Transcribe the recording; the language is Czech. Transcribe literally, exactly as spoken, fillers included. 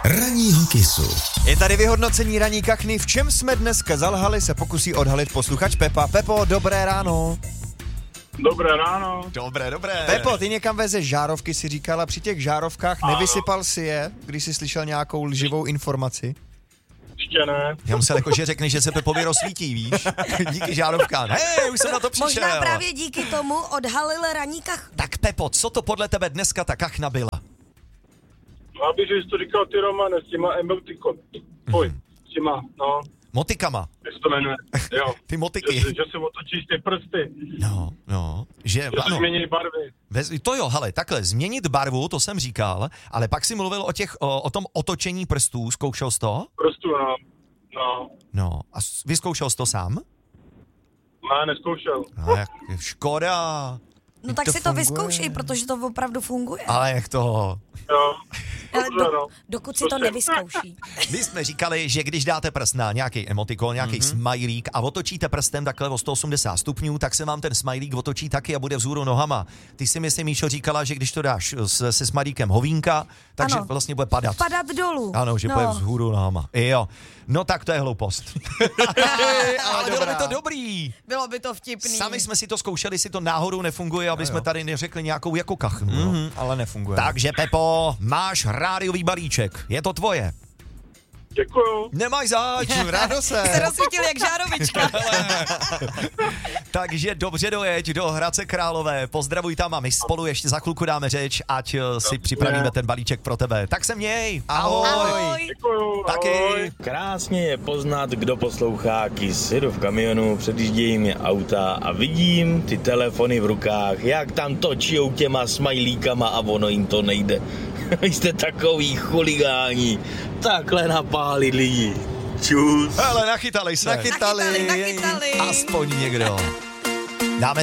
ranního Kissu. Je tady vyhodnocení ranní kachny. V čem jsme dneska zalhali, se pokusí odhalit posluchač Pepa. Pepo, dobré ráno. Dobré ráno. Dobré, dobré. Pepo, ty někam vezeš žárovky, si říkala, při těch žárovkách nevysypal si je, když jsi slyšel nějakou lživou informaci? Ještě ne. Já musel jako, že řekne, že se Pepovi rozsvítí, víš? Díky žárovkám. Hej, už jsem na to přišel. Možná právě díky tomu odhalil ranní kachnu. Tak Pepo, co to podle tebe dneska ta kachna byla? No, abych jsi to říkal ty, Romane, s těma emotikon. Pojď, s těma, no, Motikama. jak se to jmenuje, jo. Ty motiky. Že, že se otočíš ty prsty, No, no. Že, že se ano. změní barvy. Vez, to jo, hele, takhle, změnit barvu, to jsem říkal, ale pak si mluvil o, těch, o, o tom otočení prstů, zkoušel jsi to? Prstu, no, no. No, a s- vyzkoušel jsi to sám? Ne, neskoušel. No, jak, škoda. No tak to si to funguje. vyzkoušej, protože to opravdu funguje. Ale jak to... Jo, Ale dobře, do, no. dokud si to Prostě. nevyzkouší. My jsme říkali, že když dáte prst na nějaký emotikon, nějaký mm-hmm. smajlík a otočíte prstem takhle o sto osmdesát stupňů, tak se vám ten smajlík otočí taky a bude vzhůru nohama. Ty si myslím, Míšo, říkala, že když to dáš se, se smajlíkem hovínka, takže Ano. vlastně bude padat. Padat dolů. Ano, že no. bude vzhůru nohama. Jo. No tak to je hloupost. Ale bylo by to dobrý. Bylo by to vtipný. Sami jsme si to zkoušeli, si to náhodou nefunguje, aby jsme tady neřekli nějakou jako kachnu. jo. Mm, ale nefunguje. Takže Pepo, máš rádiový balíček. Je to tvoje. Děkuju. Nemáš zač. Rádo se. Se rozsvítil jak žárovička. Takže dobře dojeď do Hradce Králové. Pozdravuj tam a my spolu ještě za chvilku dáme řeč, ať eh, si připravíme ten balíček pro tebe. Tak se měj. Ahoj. Ahoj. Děkuju, Taky. ahoj. Krásně je poznat, kdo poslouchá Kiss. Jedu v kamionu, předjíždějí mě auta a vidím ty telefony v rukách, jak tam točijou těma smajlíkama a ono jim to nejde. Vy jste takový chuligáni, takhle napálit lidi. Čus. Hele, nachytali se. Nachytali. Nachytali, nachytali. Aspoň někdo. Dáme